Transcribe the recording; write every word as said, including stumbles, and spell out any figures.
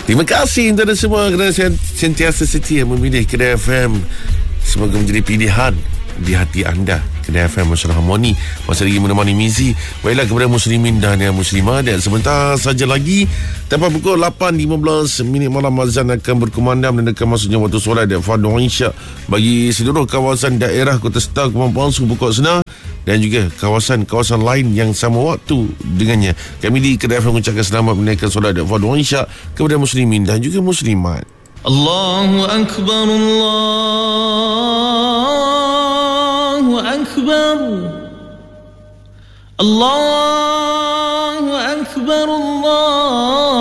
Terima kasih kepada semua kerana sentiasa setia memilih Kedah F M. Semoga menjadi pilihan di hati anda. Kedah F M Masyarakat Harmoni masih lagi menemani Mizi. Baiklah kepada muslimin dan yang muslimah, dan sebentar saja lagi tepat pukul lapan lima belas minit malam azan akan berkumandang menandakan masuknya waktu solat dan fardu isyak bagi seluruh kawasan daerah Kota Star, Kemampuan Suku Pokok Senar dan juga kawasan-kawasan lain yang sama waktu dengannya. Kami di Kedah F M mengucapkan selamat menunaikan solat dan fardu isyak kepada muslimin dan juga muslimat. Allahu Akbar, Allahu Akbar, Allahu Akbar, Allah